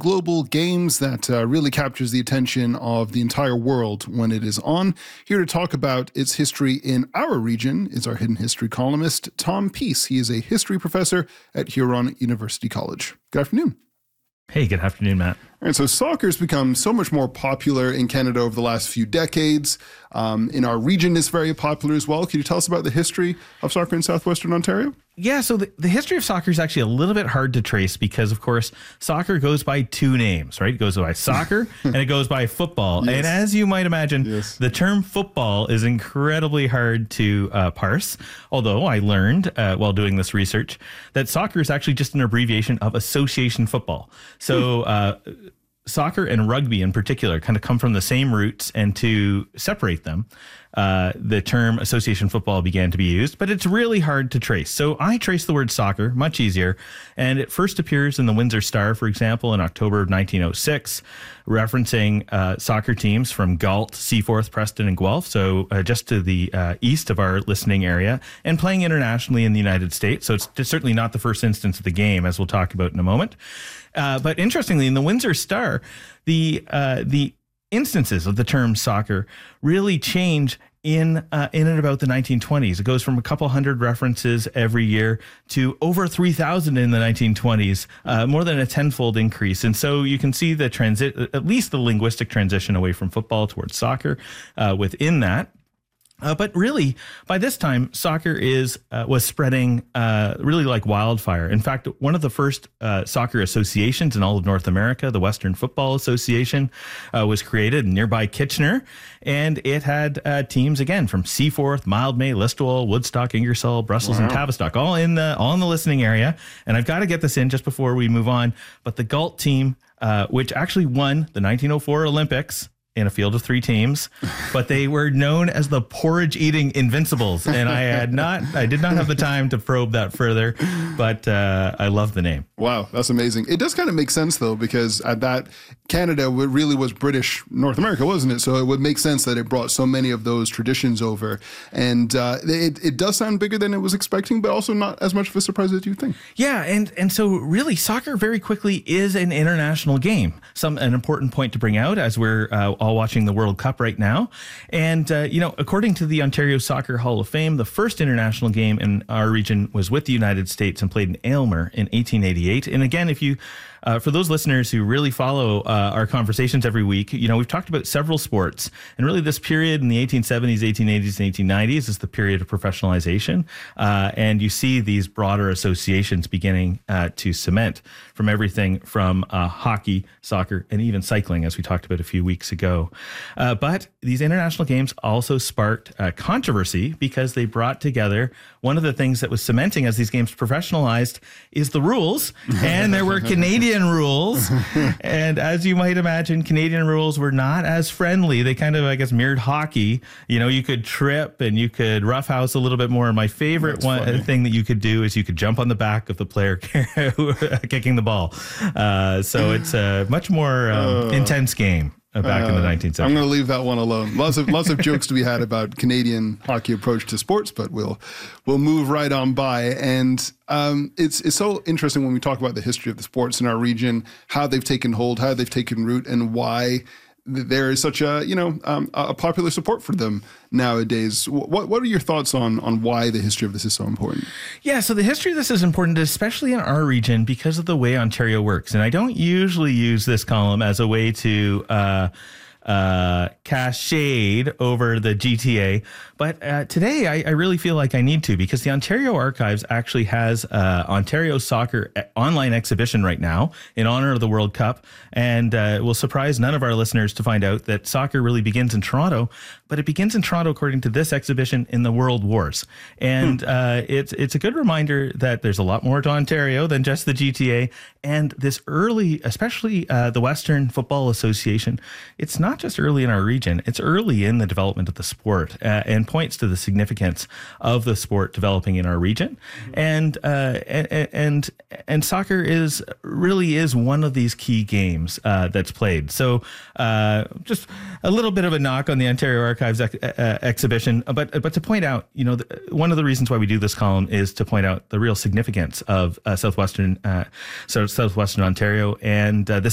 global games that really captures the attention of the entire world when it is on. Here to talk about its history in our region is our Hidden History columnist, Tom Peace. He is a history professor at Huron University College. Good afternoon. Hey, good afternoon, Matt. And so soccer's become so much more popular in Canada over the last few decades. In our region, it's very popular as well. Can you tell us about the history of soccer in southwestern Ontario? Yeah, so the history of soccer is actually a little bit hard to trace because, of course, soccer goes by two names, right? It goes by soccer and it goes by football. Yes. And as you might imagine, Yes. the term football is incredibly hard to parse. Although I learned while doing this research that soccer is actually just an abbreviation of association football. So soccer and rugby in particular kind of come from the same roots, and to separate them, the term association football began to be used, but it's really hard to trace. So I traced the word soccer, much easier, and it first appears in the Windsor Star, for example, in October of 1906, referencing soccer teams from Galt, Seaforth, Preston, and Guelph, so just to the east of our listening area, and playing internationally in the United States. So it's certainly not the first instance of the game, as we'll talk about in a moment. But interestingly, in the Windsor Star, the instances of the term soccer really change in and about the 1920s. It goes from a couple hundred references every year to over 3,000 in the 1920s, more than a tenfold increase. And so you can see the at least the linguistic transition away from football towards soccer within that. But really, by this time, soccer was spreading really like wildfire. In fact, one of the first soccer associations in all of North America, the Western Football Association, was created in nearby Kitchener, and it had teams again from Seaforth, Mildmay, Listowel, Woodstock, Ingersoll, Brussels, and Tavistock, all in the listening area. And I've got to get this in just before we move on. But the Galt team, which actually won the 1904 Olympics in a field of three teams, but they were known as the porridge-eating Invincibles, and I did not have the time to probe that further, but I love the name. Wow, that's amazing. It does kind of make sense, though, because at that, Canada really was British North America, wasn't it? So it would make sense that it brought so many of those traditions over, and it does sound bigger than it was expecting, but also not as much of a surprise as you think. Yeah, and so really, soccer very quickly is an international game. An important point to bring out as we're all watching the World Cup right now. And, according to the Ontario Soccer Hall of Fame, the first international game in our region was with the United States and played in Aylmer in 1888. And again, if you, for those listeners who really follow our conversations every week, we've talked about several sports. And really this period in the 1870s, 1880s, and 1890s is the period of professionalization. And you see these broader associations beginning to cement from everything from hockey, soccer, and even cycling, as we talked about a few weeks ago. But these international games also sparked controversy because they brought together one of the things that was cementing as these games professionalized is the rules. And there were Canadian rules. And as you might imagine, Canadian rules were not as friendly. They kind of, mirrored hockey. You could trip and you could roughhouse a little bit more. And my favorite thing that you could do is you could jump on the back of the player kicking the ball. So it's a much more intense game. Back in the 1970s. I'm going to leave that one alone. Lots of jokes to be had about Canadian hockey approach to sports, but we'll move right on by. And it's so interesting when we talk about the history of the sports in our region, how they've taken hold, how they've taken root, and why there is such a popular support for them nowadays. What are your thoughts on why the history of this is so important? Yeah, so the history of this is important, especially in our region, because of the way Ontario works. And I don't usually use this column as a way to cast shade over the GTA. But today I really feel like I need to, because the Ontario Archives actually has Ontario Soccer online exhibition right now in honor of the World Cup. And it will surprise none of our listeners to find out that soccer really begins in Toronto, but it begins in Toronto, according to this exhibition, in the World Wars. And it's a good reminder that there's a lot more to Ontario than just the GTA. And this early, especially the Western Football Association, it's not just early in our region, it's early in the development of the sport and points to the significance of the sport developing in our region. And soccer is one of these key games that's played. So just a little bit of a knock on the Ontario Archives exhibition, but to point out, one of the reasons why we do this column is to point out the real significance of southwestern Ontario and this